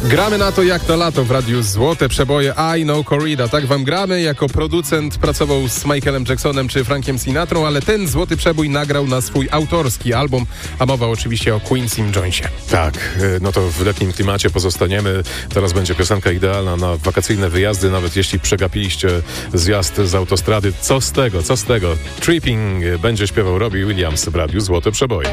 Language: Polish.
Gramy na to jak na lato w radiu Złote Przeboje I Know Corrida. Tak wam gramy. Jako producent pracował z Michaelem Jacksonem czy Frankiem Sinatrą, ale ten Złoty Przebój nagrał na swój autorski album, a mowa oczywiście o Quincy Jonesie. Tak, no to w letnim klimacie pozostaniemy. Teraz będzie piosenka idealna na wakacyjne wyjazdy, nawet jeśli przegapiliście zjazd z autostrady. Co z tego? Tripping będzie śpiewał Robbie Williams w radiu Złote Przeboje.